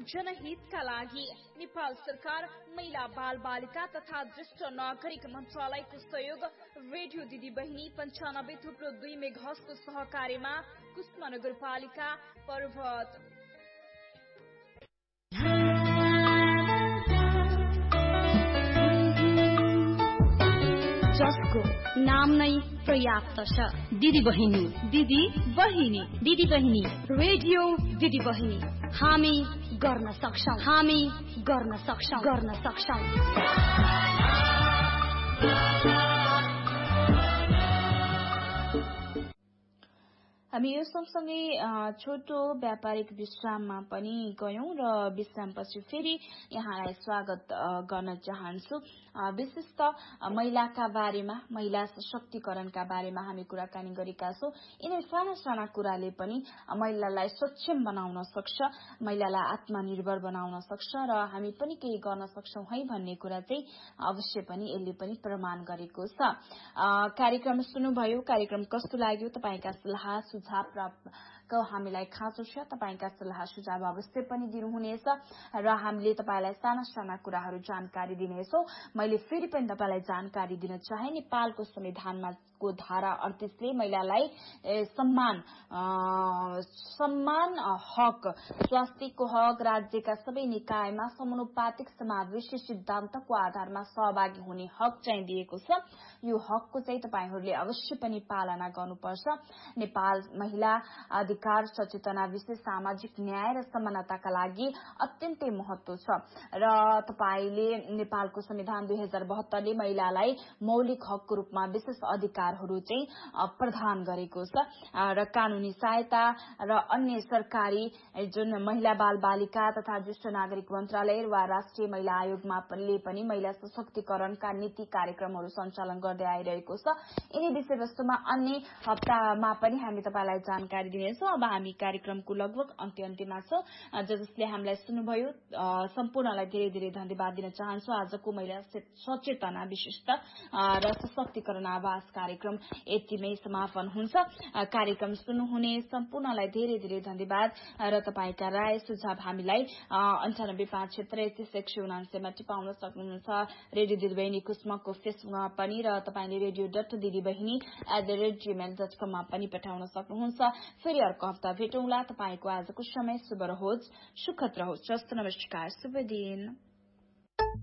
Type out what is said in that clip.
जनहितका लागि नेपाल सरकार महिला बाल बालिका तथा ज्येष्ठ नागरिक मन्त्रालयको सहयोग रेडियो दिदी बहिनी 95.2 मेगाहर्जको सहकार्यमा कुस्मा नगरपालिका पर्वत। जसको नाम नै पर्याप्त छ, दिदी बहिनी। दिदी बहिनी, दिदी बहिनी, रेडियो दिदी बहिनी। हामी गर्न सक्छौं, हामी गर्न सक्छौं, गर्न सक्छौं। हामी यो सँगसँगै छोटो व्यापारिक विश्राममा पनि गयौं र विश्रामपछि फेरि यहाँलाई स्वागत गर्न चाहन्छु। विशेष त महिलाका बारेमा, महिला सशक्तिकरणका बारेमा हामी कुराकानी गरेका छौं। यिनै साना साना कुराले पनि महिलालाई सक्षम बनाउन सक्छ, महिलालाई आत्मनिर्भर बनाउन सक्छ र हामी पनि केही गर्न सक्छौं है भन्ने कुरा चाहिँ अवश्य पनि यसले पनि प्रमाण गरेको छ। कार्यक्रम सुन्नुभयो, कार्यक्रम कस्तो लाग्यो, तपाईका सल्लाह सुझावको हामीलाई खाँचो छ। तपाईका सल्लाह सुझाव अवश्य पनि दिनुहुनेछ र हामीले तपाईलाई साना साना कुराहरू जानकारी दिनेछौं। मैले फेरि पनि तपाईलाई जानकारी दिन चाहे, नेपालको संविधानमा को धारा 38 ले महिलालाई सम्मान हक, स्वास्थ्यको हक, राज्यका सबै निकायमा समानुपातिक समावेशी सिद्धान्तको आधारमा सहभागी हुने हक चाहिँ दिएको छ। यो हकको चाहिँ तपाईहरूले अवश्य पनि पालना गर्नुपर्छ। नेपाल महिला अधिकार सचेतना विशेष सामाजिक न्याय र समानताका लागि अत्यन्तै महत्व छ र तपाईले नेपालको संविधान 2072 ले महिलालाई मौलिक हकको रूपमा विशेष अधिकारहरू चाहिँ प्रदान गरेको छ र कानूनी सहायता र अन्य सरकारी जुन महिला बाल बालिका तथा ज्येष्ठ नागरिक मन्त्रालय वा राष्ट्रिय महिला आयोगमा पनि महिला सशक्तिकरणका नीति कार्यक्रमहरू सञ्चालन गर्दै आइरहेको छ। यिनै विषयवस्तुमा अन्य हप्तामा पनि हामी तपाईलाई जानकारी दिनेछौं। अब हामी कार्यक्रमको लगभग अन्त्यमा छौं। जसले हामीलाई सुन्नुभयो सम्पूर्णलाई धेरै धेरै धन्यवाद दिन चाहन्छु। आजको महिला सचेतना विशिष्ट र सशक्तिकरण आवाज कार्यक्रम यतिमै समापन हुन्छ। कार्यक्रम सुन्नुहुने सम्पूर्णलाई धेरै धेरै धन्यवाद र तपाईका राय सुझाव हामीलाई 9857336179 मा टिपाउन सक्नुहुन्छ। रेडियो दिदीबहिनी कुस्मको फेसबुकमा पनि र तपाईले radio.didibahini@gmail.com मा पनि पठाउन सक्नुहुन्छ। फेरि अर्को हप्ता भेटौँला। तपाईको आजको समय शुभ रहोस्, सुखद रहोस्। नमस्कार, शुभ दिन।